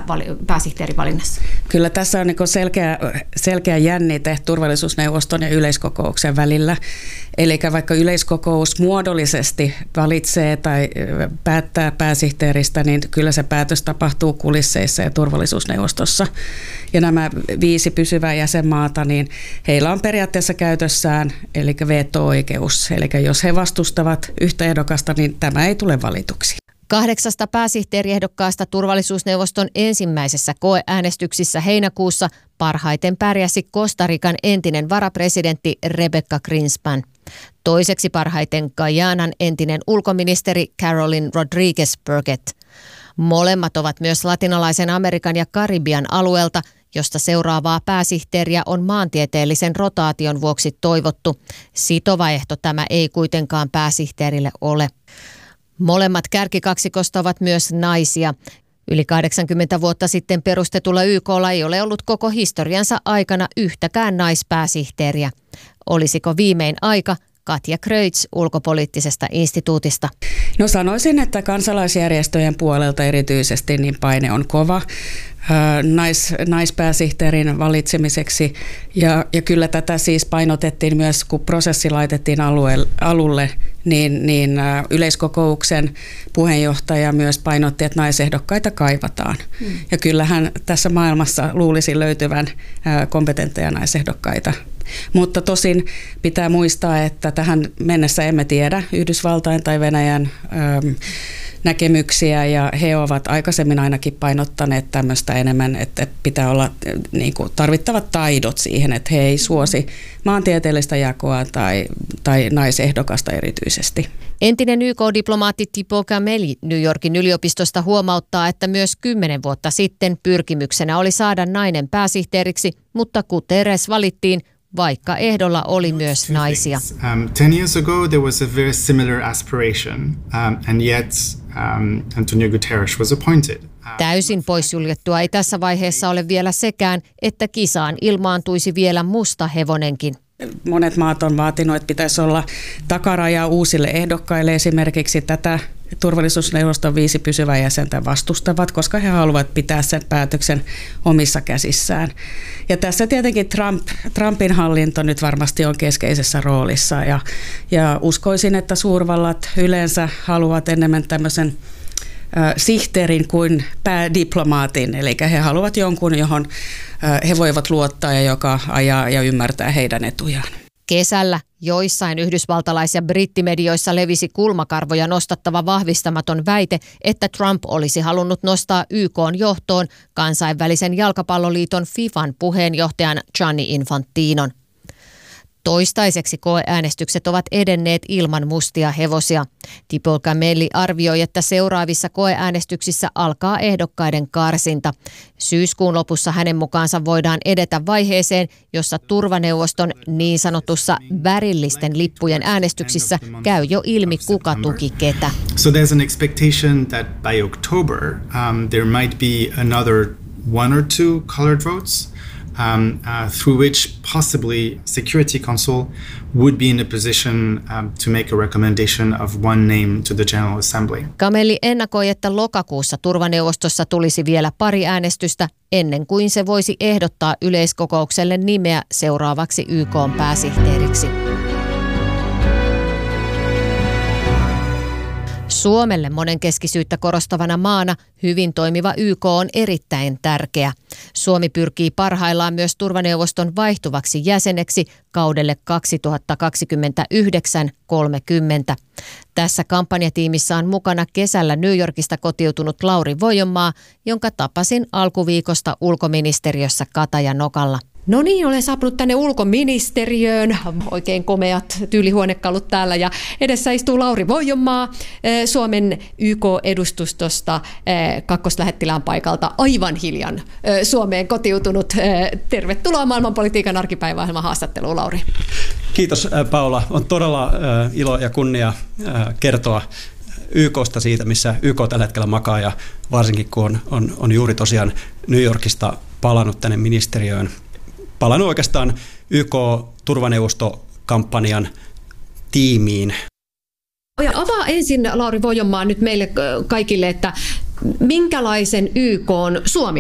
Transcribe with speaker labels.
Speaker 1: pääsihteerivalinnassa?
Speaker 2: Kyllä tässä on niin selkeä jännite turvallisuusneuvoston ja yleiskokouksen välillä. Eli vaikka yleiskokous muodollisesti valitsee tai päättää pääsihteeristä, niin kyllä se päätös tapahtuu kulisseissa ja turvallisuusneuvostossa. Ja nämä 5 pysyvää jäsenmaata, niin heillä on periaatteessa käytössään eli veto-oikeus. Eli jos he vastustavat yhtä ehdokasta, niin tämä ei tule valituksi.
Speaker 3: 8 pääsihteeriehdokkaasta turvallisuusneuvoston ensimmäisessä koeäänestyksissä heinäkuussa parhaiten pärjäsi Costa Rican entinen varapresidentti Rebecca Greenspan. Toiseksi parhaiten Guyanan entinen ulkoministeri Carolyn Rodriguez Burgett. Molemmat ovat myös latinalaisen Amerikan ja Karibian alueelta, josta seuraavaa pääsihteeriä on maantieteellisen rotaation vuoksi toivottu. Sitova ehto tämä ei kuitenkaan pääsihteerille ole. Molemmat kärkikaksikosta ovat myös naisia. Yli 80 vuotta sitten perustetulla YK:lla ei ole ollut koko historiansa aikana yhtäkään naispääsihteeriä. Olisiko viimein aika? Katja Kreutzs ulkopoliittisesta instituutista.
Speaker 2: No sanoisin, että kansalaisjärjestöjen puolelta erityisesti niin paine on kova naispääsihteerin valitsemiseksi. Ja kyllä tätä siis painotettiin myös, kun prosessi laitettiin alulle, niin yleiskokouksen puheenjohtaja myös painotti, että naisehdokkaita kaivataan. Ja kyllähän tässä maailmassa luulisi löytyvän kompetentteja naisehdokkaita. Mutta tosin pitää muistaa, että tähän mennessä emme tiedä Yhdysvaltain tai Venäjän näkemyksiä, ja he ovat aikaisemmin ainakin painottaneet tämmöistä enemmän, että pitää olla niin kuin tarvittavat taidot siihen, että he ei suosi maantieteellistä jakoa tai naisehdokasta erityisesti.
Speaker 3: Entinen YK-diplomaatti Thibaut Cameli New Yorkin yliopistosta huomauttaa, että myös 10 vuotta sitten pyrkimyksenä oli saada nainen pääsihteeriksi, mutta Guterres valittiin, vaikka ehdolla oli myös naisia.
Speaker 4: 10 years ago there was a very similar aspiration, and yet Antonio Guterres was appointed.
Speaker 3: Täysin poissuljettua ei tässä vaiheessa ole vielä sekään, että kisaan ilmaantuisi vielä musta hevonenkin.
Speaker 2: Monet maat on vaatinut, että pitäisi olla takaraja uusille ehdokkaille. Esimerkiksi tätä turvallisuusneuvoston 5 pysyvää jäsentä vastustavat, koska he haluavat pitää sen päätöksen omissa käsissään. Ja tässä tietenkin Trumpin hallinto nyt varmasti on keskeisessä roolissa. Ja uskoisin, että suurvallat yleensä haluavat enemmän tämmöisen sihteerin kuin päädiplomaatin. Eli he haluavat jonkun, johon he voivat luottaa ja joka ajaa ja ymmärtää heidän etujaan.
Speaker 3: Kesällä joissain yhdysvaltalais- ja brittimedioissa levisi kulmakarvoja nostattava vahvistamaton väite, että Trump olisi halunnut nostaa YK:n johtoon kansainvälisen jalkapalloliiton FIFAn puheenjohtajan Gianni Infantinon. Toistaiseksi koeäänestykset ovat edenneet ilman mustia hevosia. Thibaut Cameli arvioi, että seuraavissa koeäänestyksissä alkaa ehdokkaiden karsinta. Syyskuun lopussa hänen mukaansa voidaan edetä vaiheeseen, jossa turvaneuvoston niin sanotussa värillisten lippujen äänestyksissä käy jo ilmi, kuka tuki ketä.
Speaker 4: So there's an expectation that by October there might be another 1 or 2 colored votes. Through which possibly Security Council would be in a position to make a recommendation of one name to the General Assembly.
Speaker 3: Cameli ennakoi, että lokakuussa turvaneuvostossa tulisi vielä pari äänestystä ennen kuin se voisi ehdottaa yleiskokoukselle nimeä seuraavaksi YK:n pääsihteeriksi. Suomelle monenkeskisyyttä korostavana maana hyvin toimiva YK on erittäin tärkeä. Suomi pyrkii parhaillaan myös turvaneuvoston vaihtuvaksi jäseneksi kaudelle 2029-30. Tässä kampanjatiimissä on mukana kesällä New Yorkista kotiutunut Lauri Voijonmaa, jonka tapasin alkuviikosta ulkoministeriössä Katajanokalla.
Speaker 1: No niin, olen saapunut tänne ulkoministeriöön. Oikein komeat tyylihuonekalut täällä ja edessä istuu Lauri Voijonmaa Suomen YK-edustustosta kakkoslähettilään paikalta aivan hiljan Suomeen kotiutunut. Tervetuloa maailmanpolitiikan arkipäiväohjelman haastatteluun, Lauri.
Speaker 5: Kiitos Paula. On todella ilo ja kunnia kertoa YKsta siitä, missä YK tällä hetkellä makaa ja varsinkin kun on juuri tosiaan New Yorkista palannut tänne ministeriöön. Palannut oikeastaan YK-turvaneuvostokampanjan tiimiin.
Speaker 1: Ja avaa ensin, Lauri Voijonmaa, nyt meille kaikille, että minkälaisen YK:n Suomi